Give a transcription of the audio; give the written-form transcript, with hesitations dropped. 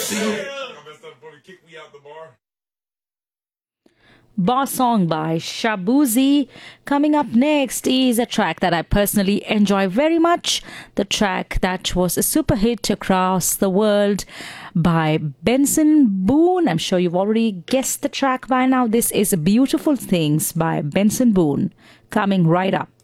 Boss Song by Shabuzi. Coming up next is a track that I personally enjoy very much. The track that was a super hit across the world by Benson Boone. I'm sure you've already guessed the track by now. This is Beautiful Things by Benson Boone. Coming right up.